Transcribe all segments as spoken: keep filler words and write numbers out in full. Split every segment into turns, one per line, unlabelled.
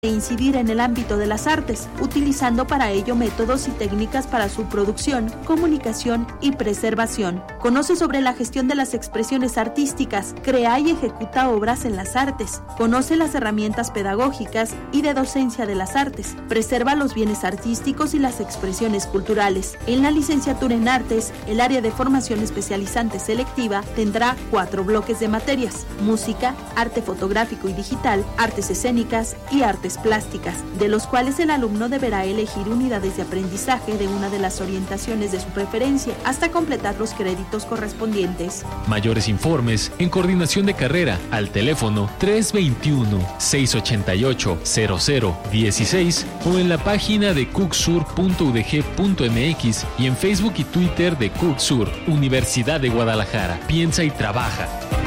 e incidir en el ámbito de las artes, utilizando para ello métodos y técnicas para su producción, comunicación y preservación. Conoce sobre la gestión de las expresiones artísticas, crea y ejecuta obras en las artes. Conoce las herramientas pedagógicas y de docencia de las artes. Preserva los bienes artísticos y las expresiones culturales. En la licenciatura en artes, el área de formación especializante selectiva tendrá cuatro bloques de materias: música, arte fotográfico y digital, artes escénicas y artes plásticas, de los cuales el alumno deberá elegir unidades de aprendizaje de una de las orientaciones de su preferencia hasta completar los créditos correspondientes.
Mayores informes en coordinación de carrera al teléfono tres dos uno, seis ocho ocho, cero cero uno seis o en la página de cucsur punto u d g punto m x y en Facebook y Twitter de Cucsur, Universidad de Guadalajara. Piensa y trabaja.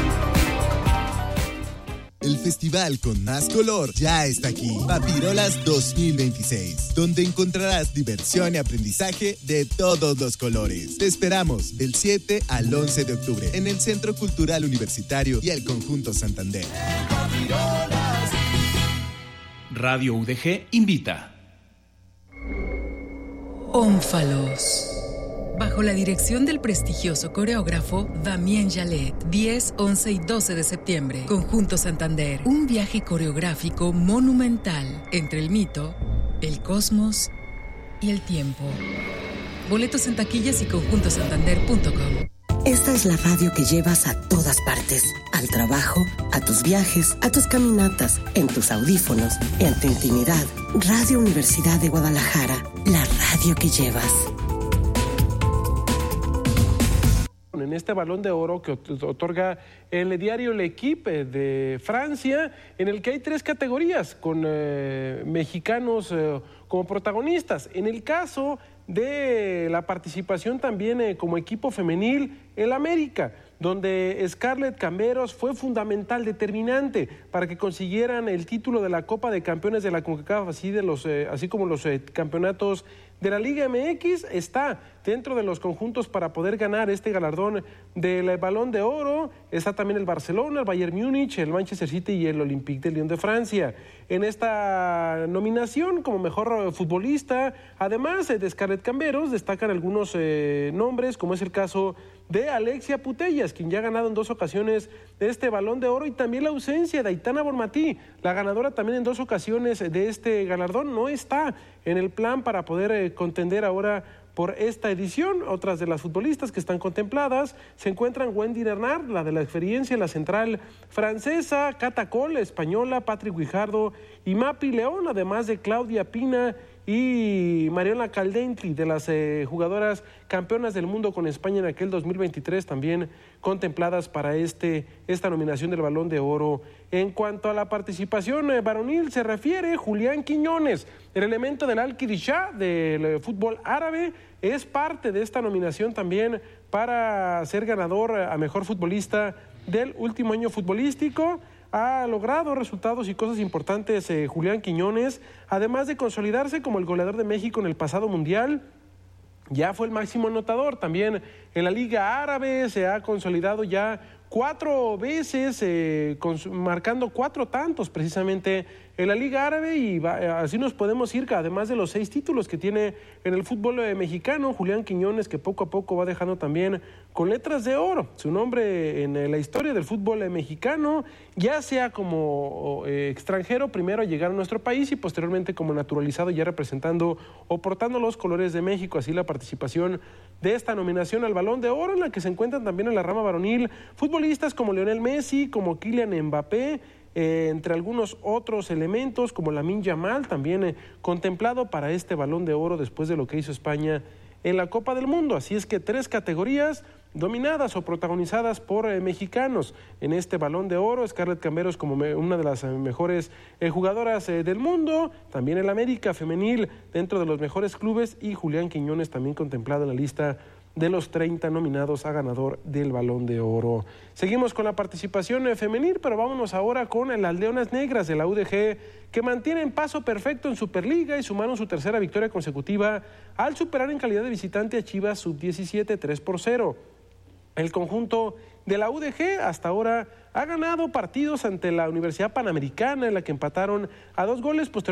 El festival con más color ya está aquí, Papirolas dos mil veintiséis, donde encontrarás diversión y aprendizaje de todos los colores. Te esperamos del siete al once de octubre en el Centro Cultural Universitario y el Conjunto Santander.
Radio U D G invita.
Ónfalos. Bajo la dirección del prestigioso coreógrafo Damien Jalet, diez, once y doce de septiembre, Conjunto Santander, un viaje coreográfico monumental entre el mito, el cosmos y el tiempo. Boletos en taquillas y conjunto santander punto com.
Esta es la radio que llevas a todas partes, al trabajo, a tus viajes, a tus caminatas, en tus audífonos, en tu intimidad. Radio Universidad de Guadalajara, la radio que llevas.
En este Balón de Oro que otorga el diario L'Équipe de Francia, en el que hay tres categorías con eh, mexicanos eh, como protagonistas. En el caso de la participación también eh, como equipo femenil, el América, donde Scarlett Camberos fue fundamental, determinante para que consiguieran el título de la Copa de Campeones de la CONCACAF, así, de los, eh, así como los eh, campeonatos de la Liga M X. Está dentro de los conjuntos para poder ganar este galardón del Balón de Oro. Está también el Barcelona, el Bayern Múnich, el Manchester City y el Olympique de Lyon de Francia. En esta nominación como mejor futbolista, además de Scarlett Camberos, destacan algunos eh, nombres, como es el caso de Alexia Putellas, quien ya ha ganado en dos ocasiones este Balón de Oro, y también la ausencia de Aitana Bonmatí, la ganadora también en dos ocasiones de este galardón, no está en el plan para poder eh, contender ahora por esta edición. Otras de las futbolistas que están contempladas se encuentran Wendy Renard, la de la experiencia, la central francesa, Cata Cole, española, Patrick Guijardo y Mapi León, además de Claudia Pina y Mariona Caldentli, de las eh, jugadoras campeonas del mundo con España en aquel dos mil veintitrés, también contempladas para este, esta nominación del Balón de Oro. En cuanto a la participación eh, varonil se refiere, Julián Quiñones, el elemento del Al-Qidisha del eh, fútbol árabe, es parte de esta nominación también para ser ganador a mejor futbolista del último año futbolístico. Ha logrado resultados y cosas importantes eh, Julián Quiñones, además de consolidarse como el goleador de México en el pasado Mundial. Ya fue el máximo anotador también en la Liga Árabe, se ha consolidado ya cuatro veces, eh, con, marcando cuatro tantos precisamente en la Liga Árabe, y va, así nos podemos ir, además de los seis títulos que tiene en el fútbol eh, mexicano, Julián Quiñones, que poco a poco va dejando también con letras de oro su nombre en eh, la historia del fútbol eh, mexicano, ya sea como eh, extranjero, primero a llegar a nuestro país y posteriormente como naturalizado, ya representando o portando los colores de México. Así la participación de esta nominación al Balón de Oro, en la que se encuentran también en la rama varonil futbolistas como Lionel Messi, como Kylian Mbappé, Eh, entre algunos otros elementos como Lamine Yamal, también eh, contemplado para este Balón de Oro después de lo que hizo España en la Copa del Mundo. Así es que tres categorías dominadas o protagonizadas por eh, mexicanos en este Balón de Oro. Scarlett Camberos como me, una de las eh, mejores eh, jugadoras eh, del mundo, también el América femenil dentro de los mejores clubes, y Julián Quiñones también contemplado en la lista de los treinta nominados a ganador del Balón de Oro. Seguimos con la participación femenil, pero vámonos ahora con las Leonas Negras de la U D G, que mantienen paso perfecto en Superliga y sumaron su tercera victoria consecutiva al superar en calidad de visitante a Chivas sub diecisiete tres por cero. El conjunto de la U D G hasta ahora ha ganado partidos ante la Universidad Panamericana, en la que empataron a dos goles, posteriormente